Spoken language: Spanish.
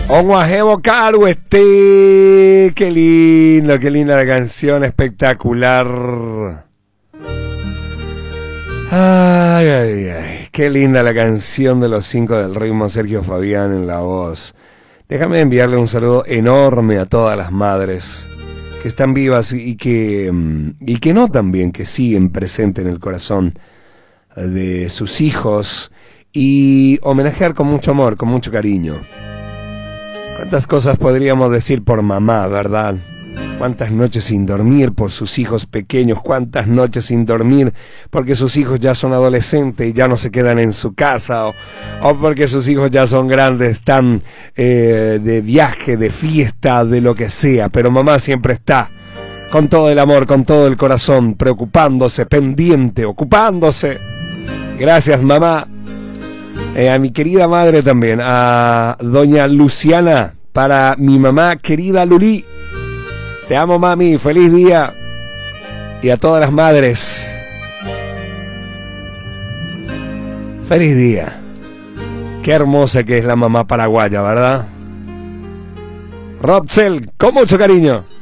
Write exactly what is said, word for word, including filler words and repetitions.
Onguajebo Caru, este. Qué lindo, qué linda la canción, espectacular. Ay, ay, ay, qué linda la canción de los cinco del ritmo, Sergio Fabián en la voz. Déjame enviarle un saludo enorme a todas las madres que están vivas y que, y que no también, que siguen presentes en el corazón de sus hijos, y homenajear con mucho amor, con mucho cariño. ¿Cuántas cosas podríamos decir por mamá, verdad? Cuántas noches sin dormir por sus hijos pequeños, cuántas noches sin dormir porque sus hijos ya son adolescentes y ya no se quedan en su casa, o, o porque sus hijos ya son grandes, están eh, de viaje, de fiesta, de lo que sea, pero mamá siempre está con todo el amor, con todo el corazón, preocupándose, pendiente, ocupándose. Gracias, mamá. Eh, a mi querida madre también, a doña Luciana, para mi mamá querida Luli. Te amo, mami, feliz día. Y a todas las madres, feliz día. Qué hermosa que es la mamá paraguaya, ¿verdad? Robsel, con mucho cariño.